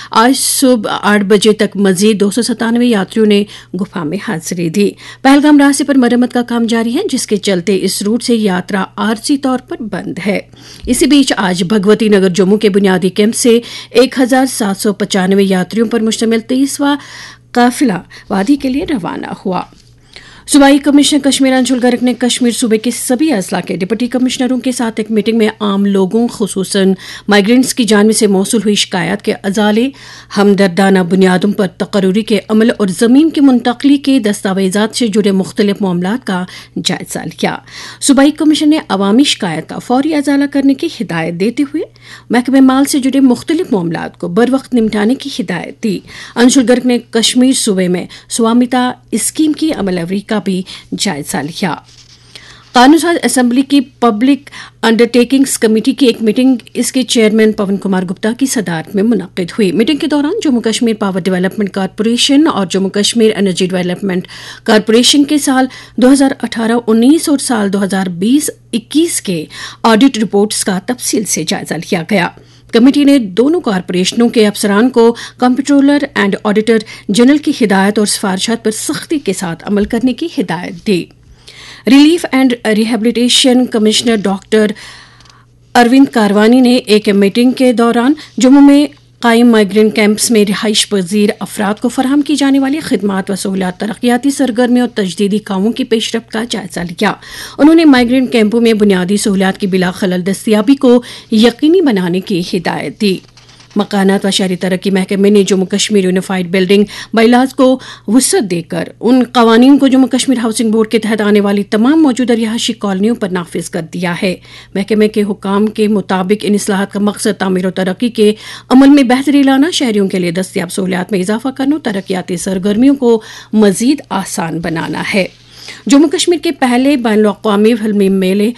आज सुबह 8 बजे तक मजीद 297 यात्रियों ने गुफा में हाजिरी दी। पहलगाम रास्ते पर मरम्मत का काम जारी है, जिसके चलते इस रूट से यात्रा आरजी तौर पर बंद है। इसी बीच आज भगवती नगर जम्मू के बुनियादी कैंप से 1795 यात्रियों पर मुश्तमिल 23वां काफिला वादी के लिए रवाना हुआ। सूबाई कमिश्नर कश्मीर अंशुल गर्ग ने कश्मीर सूबे के सभी अजला के डिप्टी कमिश्नरों के साथ एक मीटिंग में आम लोगों खुसूसन माइग्रेंट्स की जानिब से मौसूल हुई शिकायत के अजाले, हमदर्दाना बुनियादों पर तकर्रुरी के अमल और ज़मीन की मुंतकली के दस्तावेजात से जुड़े मुख्तलिफ मामलात का जायजा लिया। सूबाई कमिश्नर ने अवामी शिकायत का फौरी अजाला करने की हिदायत देते हुए महकमे माल से जुड़े मुख्तलिफ मामलात को बर वक्त निपटाने की हिदायत दी। अंशुल गर्ग ने कश्मीर सूबे में स्वामिता स्कीम की अमलवरी का भी जायजा लिया। कानून साज असेंबली की पब्लिक अंडरटेकिंग्स कमेटी की एक मीटिंग इसके चेयरमैन पवन कुमार गुप्ता की सदारत में मुनक्किद हुई। मीटिंग के दौरान Jammu Kashmir power development corporation और Jammu Kashmir energy development corporation के साल 2018-19 और साल 2020-21 के ऑडिट रिपोर्ट्स का तफसील से जायजा लिया गया। कमेटी ने दोनों कॉरपोरेशनों के अफसरान को कंप्ट्रोलर एंड ऑडिटर जनरल की हिदायत और सिफारिशात पर सख्ती के साथ अमल करने की हिदायत दी। Relief and rehabilitation commissioner doctor Arvind कारवानी ने एक मीटिंग के दौरान जम्मू में कायम माइग्रेंट कैंप्स में रिहाइश पजीर अफराद को फराहम की जाने वाली खिदमात व सहूलियात, तरक्याती सरगर्मी और तजदीदी कामों की पेशरफ्त का जायजा लिया। उन्होंने माइग्रेंट कैंपों में बुनियादी सहूलियात की बिला खलल दस्तियाबी को यकीनी बनाने की हिदायत दी। मकानात व शहरी तरक्की महकमे ने Jammu Kashmir unified building bylaws को वुसअत देकर उन कवानीन को जम्मू कश्मीर हाउसिंग बोर्ड के तहत आने वाली तमाम मौजूदा रिहायशी कॉलोनियों पर नाफिज कर दिया है। महकमे के हुकाम के मुताबिक इन इस्लाहात का मकसद तामीर और तरक्की के अमल में बेहतरी लाना, शहरियों के लिए दस्तियाब सहूलियात में इजाफा करना, तरक्याती सरगर्मियों को मजीद आसान बनाना है। जम्मू कश्मीर के पहले बैनुल-अक़वामी फिल्मी मेले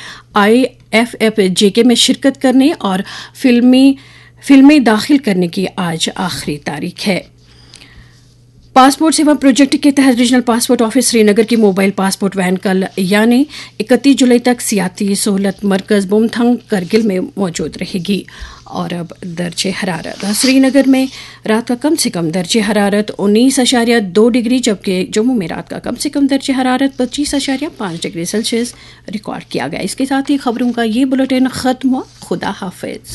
IFFJK में शिरकत करने और फिल्में दाखिल करने की आज आखिरी तारीख है। पासपोर्ट सेवा प्रोजेक्ट के तहत रीजनल पासपोर्ट ऑफिस श्रीनगर की मोबाइल पासपोर्ट वैन कल यानी 31 जुलाई तक सियाती सहूलत मरकज बोमथंग करगिल में मौजूद रहेगी। और अब दर्जे हरारत श्रीनगर में रात का कम से कम दर्जे हरारत 19.2 डिग्री, जबकि जम्मू में रात का कम से कम दर्जे हरारत 25.5 डिग्री सेल्सियस रिकॉर्ड किया गया। इसके साथ ही खबरों का ये बुलेटिन खत्म हुआ। खुदा हाफिज।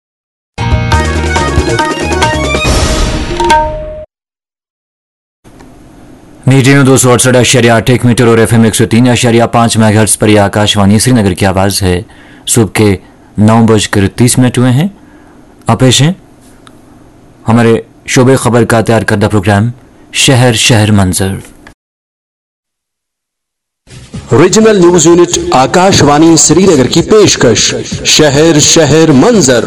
मीडियम 268.8 मीटर और FM 103.5 मेगाहर्ट्ज पर यह आकाशवाणी श्रीनगर की आवाज है। सुबह के 9:30 हुए हैं। अब पेश हैं हमारे शोबे खबर का तैयार करदा प्रोग्राम शहर शहर मंजर। Regional news unit Akashvani Srinagar की पेशकश शहर शहर मंजर।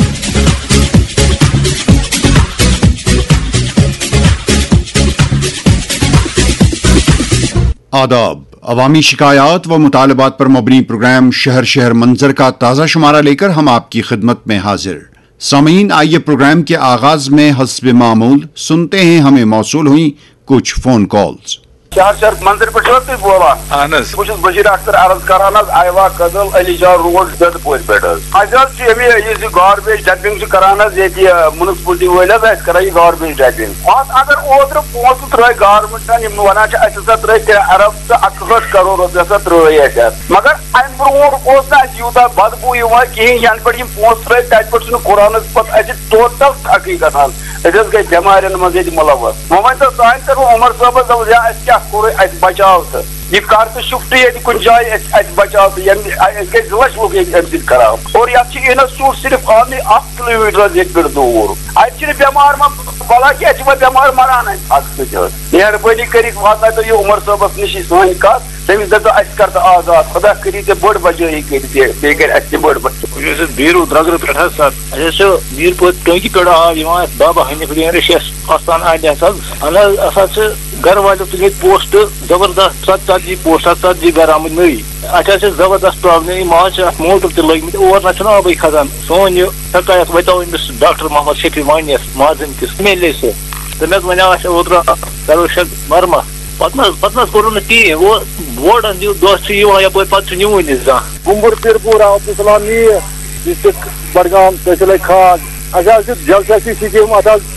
आदाब। अवामी शिकायत व मुतालबात पर मबनी प्रोग्राम शहर शहर मंजर का ताज़ा शुमारा लेकर हम आपकी खिदमत में हाजिर। सामीन, आइए प्रोग्राम के आगाज में हस्ब मामूल सुनते हैं हमें मौसूल हुई कुछ फोन कॉल्स। शहर शहर मंदिर पे तुम बोलान बशीर अख्तर अर्ज करान आयवा कदल अलीजा रोड जदपुर पे गार्बेज डंपिंग करान म्यूनसिपलिटी वल गार्बेज डंपिंग अगर ओत्र पोस त्रे गवर्नमेंट वन त्रे अरब तो 68 करोड़ रुपये त्रे मगर अम ब्रो यूत बदबू कहें यन पे पोस त्रे तत कुरान पे टोटल थकी गसान गई बेमारियन मज मुलवस वो वन तो सान कर उमर साहब क्या बचाव तो यह कर तो शिफ्ट ये कुछ जाए बचाव तो गई 2 लाख लोग अम खराब और ये इंस्टीट्यूट सिर्फ आने 8 किलोमीटर ये दूर अत बेमार बला कि बेमार मरान मेहरबानी कर वात तो ये उमर साहबस नश सान कत तमिस दप कर आजाद खुदा करी बड़ बजाई कर बड़ बच बीरू द्रगर पे मीरपुर टोंकी पे आव बाबा हनीफ रशियस आस्थान अन घर वालों तो गई पोस्ट जबरदस्त 70 पोस्ट 70 घर आम नई अत जबरदस्त प्रॉब्लम माज मोटर तक लग और ना आबे खजान सोन यह शिकायत वो डॉक्टर मोहम्मद शफी वानियस माजन किस मेले से तो मे वन ओतर करो मरम्मत पत कोर ती वो बोर्डन दोस्त यप पे नुन गुम्बुर पिरपुर डिस्ट्रिक्ट बडगाम तहसील खाद जलसा स्कीम